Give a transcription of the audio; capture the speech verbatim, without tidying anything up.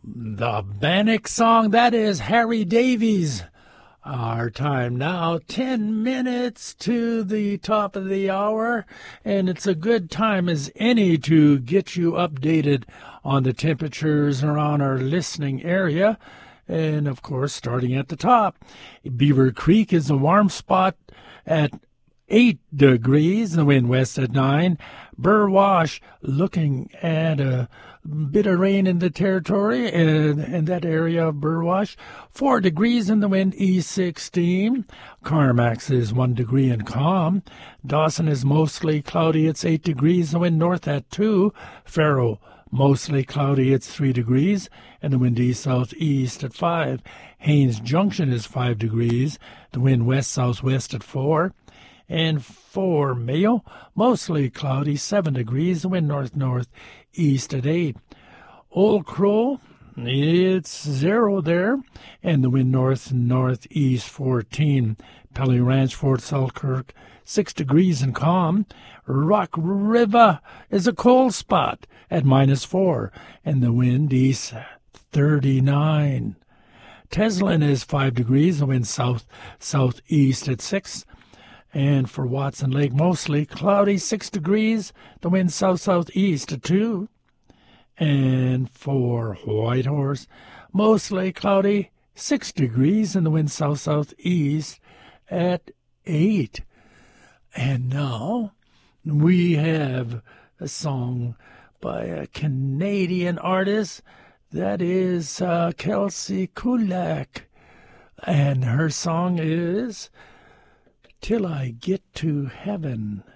The Bannock song, that is Harry Davies. Our time now, ten minutes to the top of the hour, and it's a good time as any to get you updated on the temperatures around our listening area. And, of course, starting at the top, Beaver Creek is a warm spot at eight degrees, the wind west at nine. Burwash, looking at a bit of rain in the territory in, in that area of Burwash, four degrees in the wind east sixteen. Carmax is one degree and calm. Dawson is mostly cloudy, it's eight degrees, the wind north at two. Faro, mostly cloudy, it's three degrees, and the wind east southeast at five. Haines Junction is five degrees, the wind west southwest at four. And for Mayo, mostly cloudy, seven degrees, the wind north-northeast at eight. Old Crow, it's zero there, and the wind north-northeast fourteen. Pelly Ranch, Fort Selkirk, six degrees and calm. Rock River is a cold spot at minus four, and the wind east thirty-nine. Teslin is five degrees, the wind south-southeast at six. And for Watson Lake, mostly cloudy, six degrees, the wind south-southeast at two. And for Whitehorse, mostly cloudy, six degrees, and the wind south-southeast at eight. And now we have a song by a Canadian artist, that is uh, Kelsey Kulak. And her song is Till I Get to Heaven.